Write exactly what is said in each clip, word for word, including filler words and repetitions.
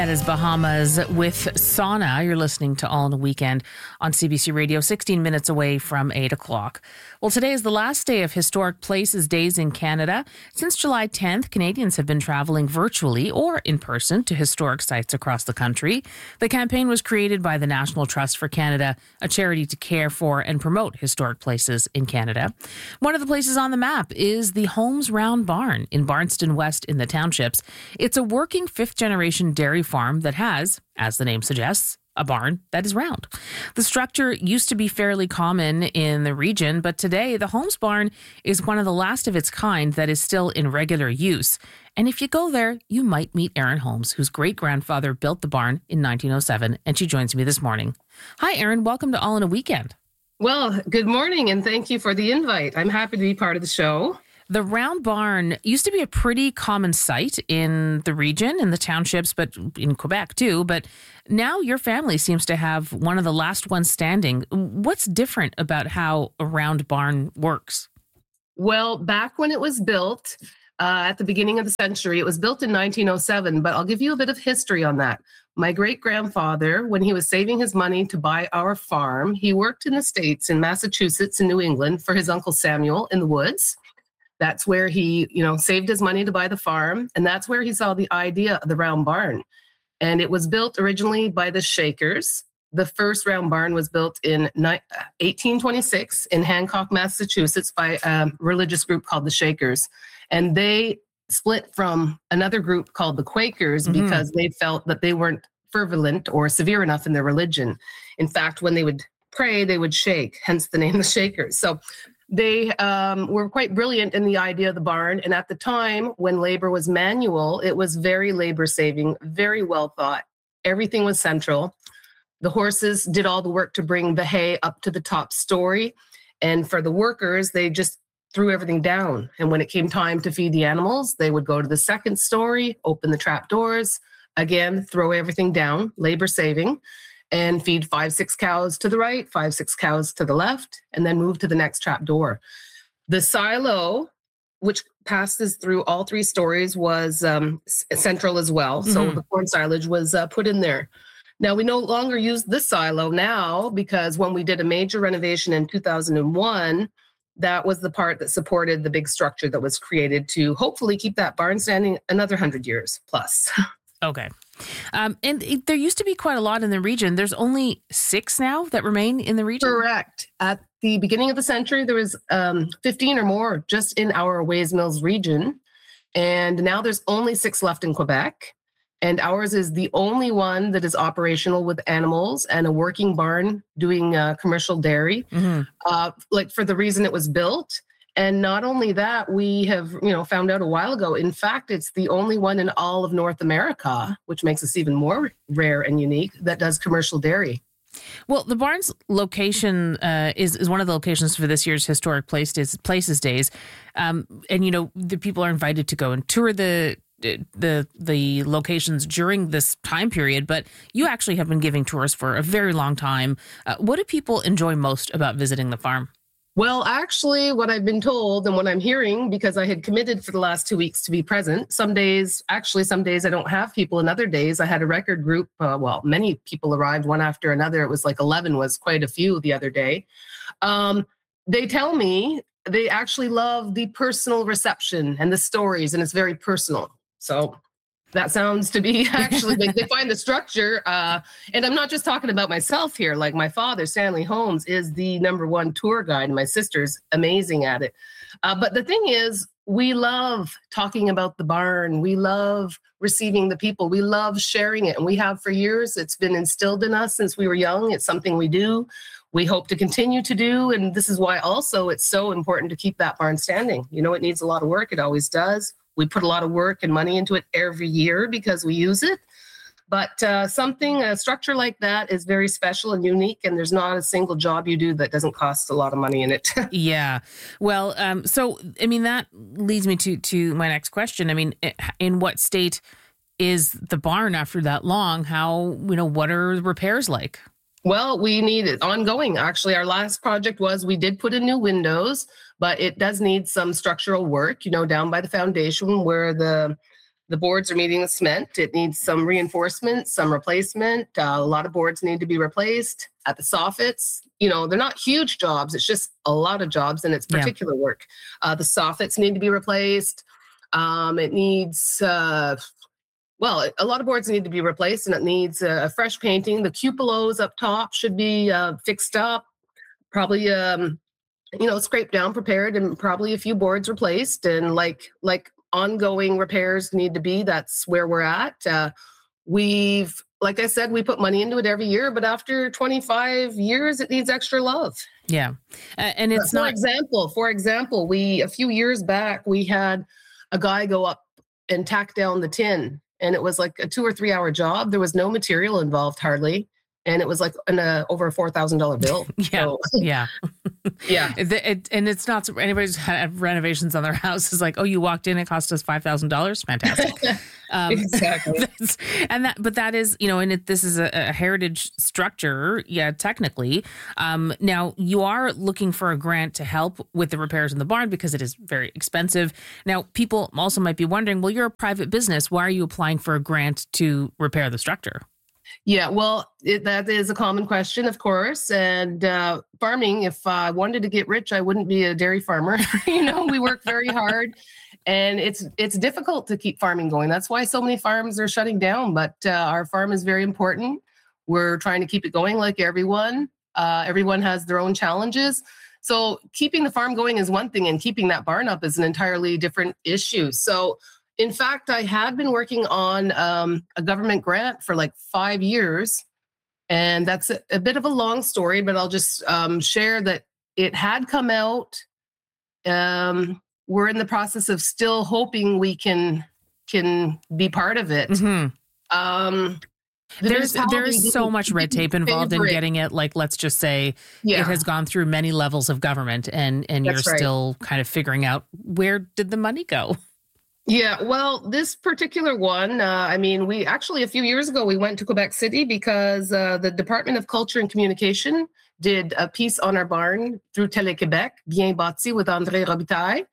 That is Bahamas with Sauna. You're listening to All in a Weekend on C B C Radio, sixteen minutes away from eight o'clock. Well, today is the last day of Historic Places Days in Canada. Since July tenth, Canadians have been traveling virtually or in person to historic sites across the country. The campaign was created by the National Trust for Canada, a charity to care for and promote historic places in Canada. One of the places on the map is the Holmes Round Barn in Barnston West in the Townships. It's a working fifth-generation dairy farm that has, as the name suggests, a barn that is round. The structure used to be fairly common in the region, but today the Holmes Barn is one of the last of its kind that is still in regular use. And if you go there, you might meet Erin Holmes, whose great-grandfather built the barn in nineteen oh seven, and she joins me this morning. Hi, Erin. Welcome to All in a Weekend. Well, good morning, and thank you for the invite. I'm happy to be part of the show. The round barn used to be a pretty common sight in the region, in the townships, but in Quebec too. But now your family seems to have one of the last ones standing. What's different about how a round barn works? Well, back when it was built, uh, at the beginning of the century, it was built in nineteen oh seven, but I'll give you a bit of history on that. My great-grandfather, when he was saving his money to buy our farm, he worked in the States, in Massachusetts and New England, for his Uncle Samuel in the woods. That's where he, you know, saved his money to buy the farm. And that's where he saw the idea of the round barn. And it was built originally by the Shakers. The first round barn was built in eighteen twenty-six in Hancock, Massachusetts by a religious group called the Shakers. And they split from another group called the Quakers mm-hmm. because they felt that they weren't fervent or severe enough in their religion. In fact, when they would pray, they would shake, hence the name the Shakers. So They um, were quite brilliant in the idea of the barn. And at the time when labor was manual, it was very labor saving, very well thought. Everything was central. The horses did all the work to bring the hay up to the top story. And for the workers, they just threw everything down. And when it came time to feed the animals, they would go to the second story, open the trap doors, again, throw everything down, labor saving, and feed five, six cows to the right, five, six cows to the left, and then move to the next trap door. The silo, which passes through all three stories, was um, central as well. Mm-hmm. So the corn silage was uh, put in there. Now, we no longer use this silo now because when we did a major renovation in two thousand one, that was the part that supported the big structure that was created to hopefully keep that barn standing another one hundred years plus. Okay. Um, and it, there used to be quite a lot in the region. There's only six now that remain in the region? Correct. At the beginning of the century, there was um, fifteen or more just in our Ways Mills region. And now there's only six left in Quebec. And ours is the only one that is operational with animals and a working barn doing uh, commercial dairy, mm-hmm. uh, like for the reason it was built. And not only that, we have, you know, found out a while ago, in fact, it's the only one in all of North America, which makes us even more rare and unique, that does commercial dairy. Well, the barn's location uh, is, is one of the locations for this year's Historic Place Days, Places Days. Um, and, you know, the people are invited to go and tour the the the locations during this time period, but you actually have been giving tours for a very long time. Uh, what do people enjoy most about visiting the farm? Well, actually, what I've been told and what I'm hearing, because I had committed for the last two weeks to be present, some days, actually, some days I don't have people, and other days I had a record group. Uh, well, many people arrived one after another. It was like eleven was quite a few the other day. Um, they tell me they actually love the personal reception and the stories, and it's very personal. So that sounds to be actually, like they find the structure. Uh, and I'm not just talking about myself here. Like my father, Stanley Holmes, is the number one tour guide. And my sister's amazing at it. Uh, but the thing is, we love talking about the barn. We love receiving the people. We love sharing it. And we have for years. It's been instilled in us since we were young. It's something we do. We hope to continue to do. And this is why also it's so important to keep that barn standing. You know, it needs a lot of work. It always does. We put a lot of work and money into it every year because we use it. But uh, something, a structure like that is very special and unique, and there's not a single job you do that doesn't cost a lot of money in it. Yeah. Well, um, so, I mean, that leads me to, to my next question. I mean, in what state is the barn after that long? How, you know, what are the repairs like? Well, we need it ongoing. Actually, our last project was we did put in new windows, but it does need some structural work, you know, down by the foundation where the The boards are meeting the cement. It needs some reinforcement, some replacement. Uh, a lot of boards need to be replaced at the soffits. You know, they're not huge jobs. It's just a lot of jobs and it's particular yeah. work. Uh, the soffits need to be replaced. Um, it needs, uh, well, a lot of boards need to be replaced and it needs a uh, fresh painting. The cupolas up top should be uh, fixed up, probably, um, you know, scraped down, prepared, and probably a few boards replaced. And like, like ongoing repairs need to be, that's where we're at. Uh, we've, like I said, we put money into it every year, but after twenty-five years, it needs extra love. Yeah. Uh, and it's for not... example, for example, we, a few years back, we had a guy go up and tack down the tin. And it was like a two or three hour job. There was no material involved hardly. And it was like an, uh, over a four thousand dollars bill. yeah. So, yeah. yeah. It, it, and it's not, anybody's had renovations on their house is like, oh, you walked in, it cost us five thousand dollars. Fantastic. Um, exactly. and that, but that is, you know, and it, this is a, a heritage structure. Yeah, technically. Um, now you are looking for a grant to help with the repairs in the barn because it is very expensive. Now, people also might be wondering, well, you're a private business. Why are you applying for a grant to repair the structure? Yeah, well, it, that is a common question, of course. And uh, farming, if I wanted to get rich, I wouldn't be a dairy farmer. you know, we work very hard and it's it's difficult to keep farming going. That's why so many farms are shutting down. But uh, our farm is very important. We're trying to keep it going like everyone. Uh, everyone has their own challenges. So keeping the farm going is one thing and keeping that barn up is an entirely different issue. So in fact, I had been working on um, a government grant for like five years. And that's a, a bit of a long story, but I'll just um, share that it had come out. Um, we're in the process of still hoping we can can be part of it. Mm-hmm. Um, the there's there's so much red tape involved in getting it. Like, let's just say yeah. it has gone through many levels of government and, and you're right. still kind of figuring out where did the money go? Yeah, well, this particular one, uh, I mean, we actually a few years ago, we went to Quebec City because uh, the Department of Culture and Communication did a piece on our barn through Télé-Québec, Bien Bâti with André Robitaille.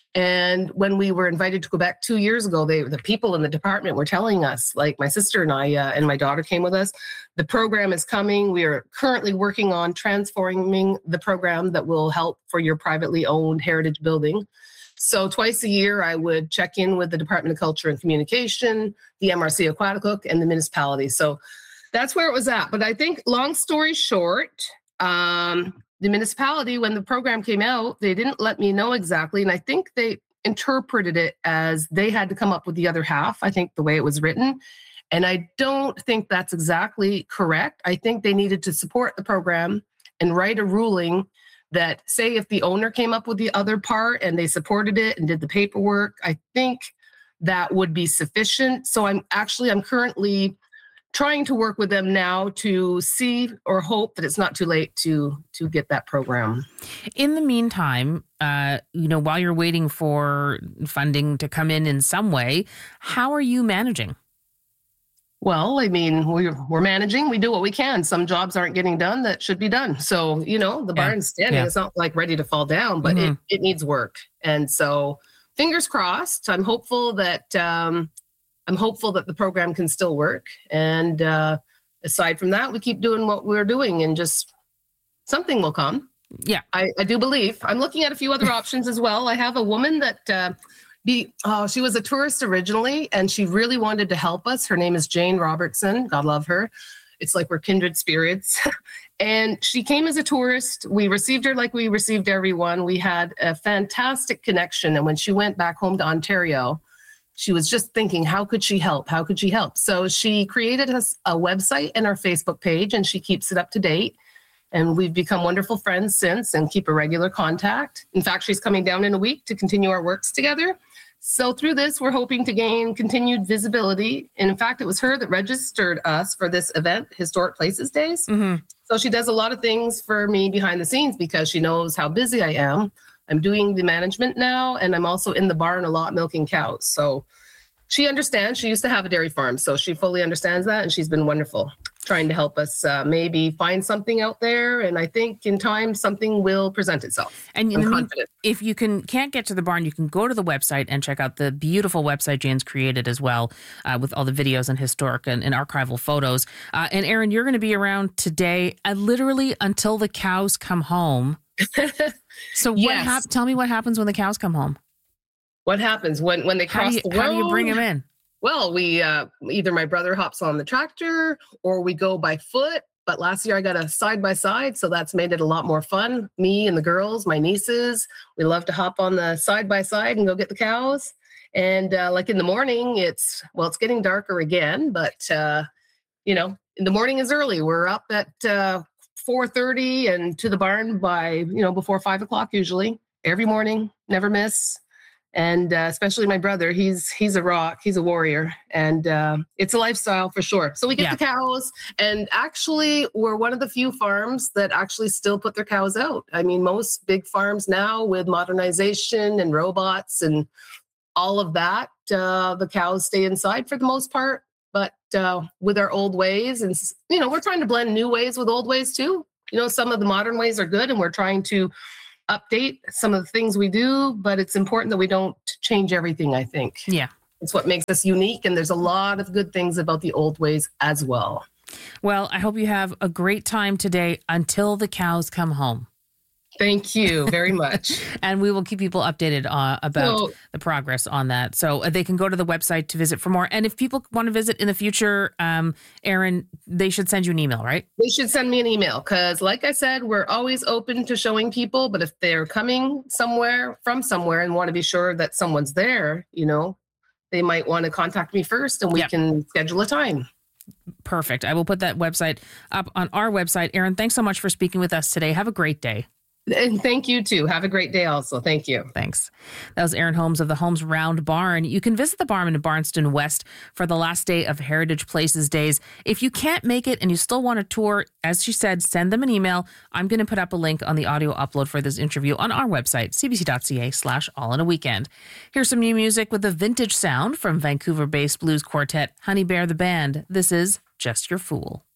And when we were invited to Quebec two years ago, they the people in the department were telling us, like my sister and I uh, and my daughter came with us, the program is coming. We are currently working on transforming the program that will help for your privately owned heritage building. So twice a year, I would check in with the Department of Culture and Communication, the M R C Aquaticook, and the municipality. So that's where it was at. But I think, long story short, um, the municipality, when the program came out, they didn't let me know exactly. And I think they interpreted it as they had to come up with the other half, I think the way it was written. And I don't think that's exactly correct. I think they needed to support the program and write a ruling that, say, if the owner came up with the other part and they supported it and did the paperwork, I think that would be sufficient. So I'm actually, I'm currently trying to work with them now to see or hope that it's not too late to to get that program. In the meantime, uh, you know, while you're waiting for funding to come in in some way, how are you managing? Well, I mean, we're, we're managing. We do what we can. Some jobs aren't getting done that should be done. So, you know, the barn's standing. Yeah. It's not like ready to fall down, but mm-hmm. it, it needs work. And so fingers crossed. I'm hopeful that um, I'm hopeful that the program can still work. And uh, aside from that, we keep doing what we're doing and just something will come. Yeah, I, I do believe. I'm looking at a few other options as well. I have a woman that... Uh, Be, oh, she was a tourist originally, and she really wanted to help us. Her name is Jane Robertson. God love her. It's like we're kindred spirits. And she came as a tourist. We received her like we received everyone. We had a fantastic connection. And when she went back home to Ontario, she was just thinking, how could she help? How could she help? So she created us a website and our Facebook page, and she keeps it up to date. And we've become wonderful friends since and keep a regular contact. In fact, she's coming down in a week to continue our works together. So through this, we're hoping to gain continued visibility. And in fact, it was her that registered us for this event, Historic Places Days. Mm-hmm. So she does a lot of things for me behind the scenes because she knows how busy I am. I'm doing the management now, and I'm also in the barn a lot milking cows. So she understands. She used to have a dairy farm, so she fully understands that, and she's been wonderful. trying to help us uh, maybe find something out there. And I think in time, something will present itself. And I'm I mean, confident. if you can can't get to the barn, you can go to the website and check out the beautiful website Jane's created as well, uh, with all the videos and historic and, and archival photos. Uh, and Erin, you're going to be around today, uh, literally until the cows come home. So what Yes. hap- tell me what happens when the cows come home. What happens when, when they How cross do you, the road? how do you bring them in? Well, we uh, either my brother hops on the tractor or we go by foot. But last year I got a side by side, so that's made it a lot more fun. Me and the girls, my nieces, we love to hop on the side by side and go get the cows. And uh, like in the morning, it's well, it's getting darker again, but uh, you know, in the morning is early. We're up at uh, four thirty and to the barn by you know before five o'clock usually every morning, never miss. And uh, especially my brother, he's he's a rock, he's a warrior, and uh, it's a lifestyle for sure. So we get Yeah. the cows, and actually we're one of the few farms that actually still put their cows out. I mean, most big farms now with modernization and robots and all of that, uh, the cows stay inside for the most part. But uh, with our old ways, and you know, we're trying to blend new ways with old ways too. You know, some of the modern ways are good, and we're trying to update some of the things we do, but it's important that we don't change everything, I think. Yeah. It's what makes us unique, and there's a lot of good things about the old ways as well. Well, I hope you have a great time today until the cows come home. Thank you very much. And we will keep people updated uh, about So- the progress on that. So uh, they can go to the website to visit for more. And if people want to visit in the future, um, Erin, they should send you an email, right? They should send me an email because, like I said, we're always open to showing people. But if they're coming somewhere from somewhere and want to be sure that someone's there, you know, they might want to contact me first and we Yep. can schedule a time. Perfect. I will put that website up on our website. Erin, thanks so much for speaking with us today. Have a great day. And thank you too. Have a great day also. Thank you. Thanks. That was Erin Holmes of the Holmes Round Barn. You can visit the barn in Barnston West for the last day of Heritage Places Days. If you can't make it and you still want a tour, as she said, send them an email. I'm going to put up a link on the audio upload for this interview on our website, cbc.ca slash all in a weekend. Here's some new music with a vintage sound from Vancouver-based blues quartet Honey Bear the Band. This is Just Your Fool.